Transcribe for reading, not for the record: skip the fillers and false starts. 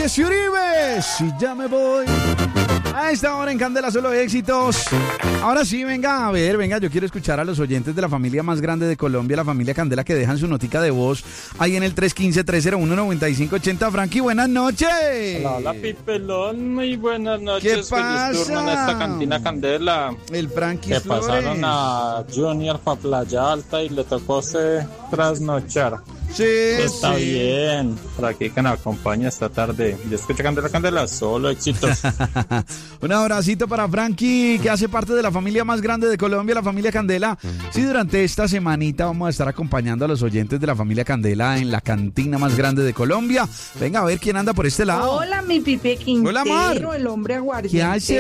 Jesse Uribe, si ya me voy. A esta hora en Candela solo éxitos. Ahora sí, venga, yo quiero escuchar a los oyentes de la familia más grande de Colombia, la familia Candela, que dejan su notica de voz ahí en el 315-301-9580. Frankie, buenas noches. Hola, Pipelón, muy buenas noches. ¿Qué pasa? Feliz turno en esta cantina Candela. El Frankie Que Flores. pasaron a Junior pa' Playa Alta y le tocó trasnochar. Sí, Está sí. bien, para que nos acompaña esta tarde. Yo escucho Candela, solo éxitos. Un abracito para Frankie, que hace parte de la familia más grande de Colombia, la familia Candela. Sí, durante esta semanita vamos a estar acompañando a los oyentes de la familia Candela en la cantina más grande de Colombia. Venga, a ver quién anda por este lado. Hola, mi Pipe Quintero, Hola, Mar. el hombre aguardiente. ¿Qué hace?